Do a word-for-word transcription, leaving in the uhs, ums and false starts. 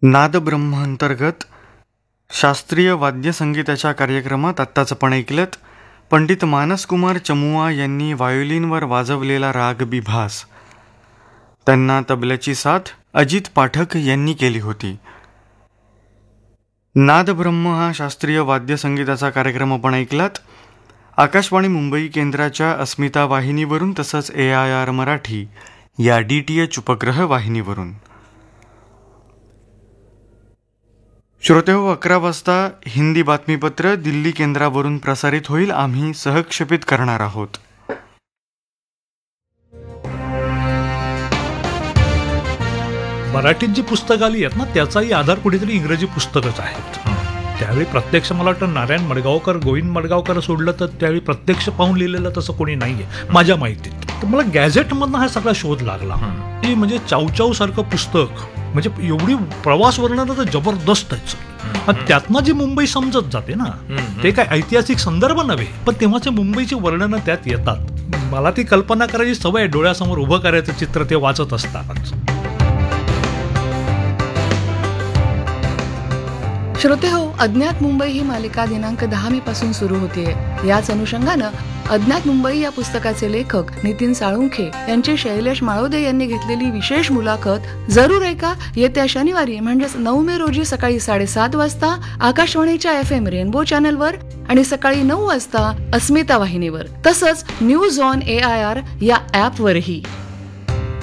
नादब्रह्म अंतर्गत शास्त्रीय वाद्यसंगीताच्या कार्यक्रमात आत्ताच आपण ऐकलत पंडित मानसकुमार चमुआ यांनी व्हायोलिनवर वाजवलेला राग बिभास. त्यांना तबल्याची साथ अजित पाठक यांनी केली होती. नादब्रह्म हा शास्त्रीय वाद्यसंगीताचा कार्यक्रम आपण ऐकलात आकाशवाणी मुंबई केंद्राच्या अस्मिता वाहिनीवरून तसंच ए आय आर मराठी या डी टी एच उपग्रह वाहिनीवरून. श्रोतेहो, अकरा वाजता हिंदी बातमीपत्र दिल्ली केंद्रावरून प्रसारित होईल. आम्ही सहक्षेपित करणार आहोत. मराठीत जी पुस्तकं आली आहेत ना त्याचाही आधार कुठेतरी इंग्रजी पुस्तकच आहेत. त्यावेळी प्रत्यक्ष मला वाटतं नारायण मडगावकर गोविंद मडगावकर सोडलं तर त्यावेळी प्रत्यक्ष पाहून लिहिलेलं तसं कोणी नाही आहे माझ्या माहितीत. तर मला गॅझेटमधनं हा सगळा शोध लागला की म्हणजे चावचाव सारखं पुस्तक म्हणजे एवढी प्रवास वर्णन तर जबरदस्त आहे. त्यातनं जी मुंबई समजत जाते ना ते काय ऐतिहासिक संदर्भ नव्हे पण तेव्हाचे मुंबईची वर्णनं त्यात येतात. मला ती कल्पना करायची सवय डोळ्यासमोर उभं करायचं चित्र ते वाचत असतानाच. श्रोते हो, अज्ञात मुंबई ही मालिका दिनांक दहा मे पासून सुरू होतीये. याच अनुषंगानं अज्ञात मुंबई या पुस्तकाचे लेखक नितीन साळुंखे यांची शैलेश माळोदे यांनी घेतलेली विशेष मुलाखत जरूर ऐका. येत्या शनिवारी म्हणजेच नऊ मे रोजी सकाळी साडेसात वाजता आकाशवाणीच्या एफ एम रेनबो चॅनलवर आणि सकाळी नऊ वाजता अस्मिता वाहिनीवर तसंच news on A I R या ऍपवरही.